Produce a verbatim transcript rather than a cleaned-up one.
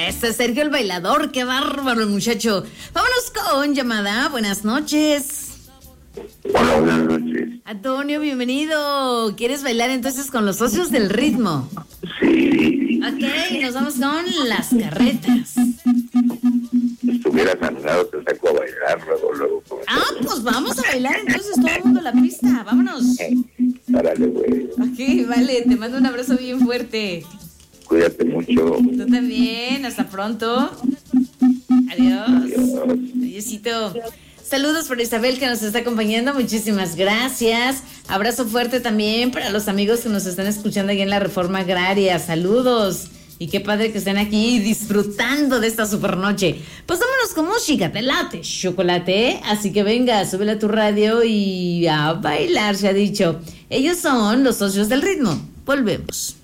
Este es Sergio el bailador, qué bárbaro el muchacho. Vámonos con llamada, buenas noches. Hola, buenas noches. Antonio, bienvenido. ¿Quieres bailar entonces con los socios del ritmo? Sí. Ok, nos vamos con las carretas. Estuvieras andado, te saco a bailar luego, luego. Ah, pues vamos a bailar entonces todo el mundo a la pista, vámonos. Párale, güey. Ok, vale, te mando un abrazo bien fuerte. Cuídate mucho. Tú también, hasta pronto. Adiós. Adiós. Adiósito. Saludos por Isabel que nos está acompañando, muchísimas gracias. Abrazo fuerte también para los amigos que nos están escuchando aquí en la Reforma Agraria. Saludos. Y qué padre que estén aquí disfrutando de esta super noche. Pues vámonos con música, te late, chocolate. Así que venga, súbele a tu radio y a bailar, se ha dicho. Ellos son los socios del ritmo. Volvemos.